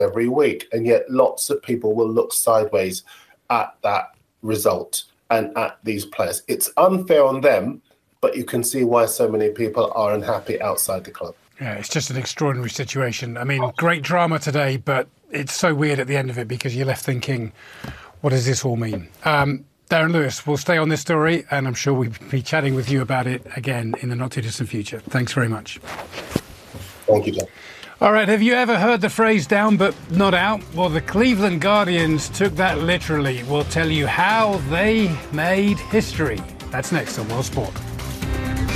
every week, and yet lots of people will look sideways at that result and at these players. It's unfair on them, but you can see why so many people are unhappy outside the club. Yeah, it's just an extraordinary situation. I mean, great drama today, but it's so weird at the end of it because you're left thinking, what does this all mean? Darren Lewis, we'll stay on this story, and I'm sure we'll be chatting with you about it again in the not-too-distant future. Thanks very much. Thank you, John. All right, have you ever heard the phrase down but not out? Well, the Cleveland Guardians took that literally. We'll tell you how they made history. That's next on World Sport.